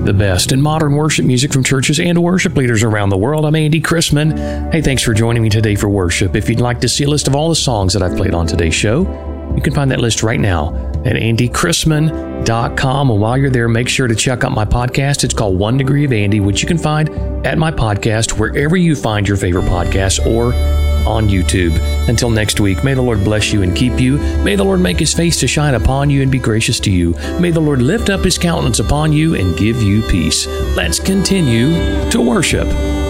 The best in modern worship music from churches and worship leaders around the world. I'm Andy Chrisman. Hey, thanks for joining me today for worship. If you'd like to see a list of all the songs that I've played on today's show, you can find that list right now at andychrisman.com. And while you're there, make sure to check out my podcast. It's called 1 Degree of Andy, which you can find at my podcast, wherever you find your favorite podcasts, or on YouTube. Until next week, may the Lord bless you and keep you. May the Lord make His face to shine upon you and be gracious to you. May the Lord lift up His countenance upon you and give you peace. Let's continue to worship.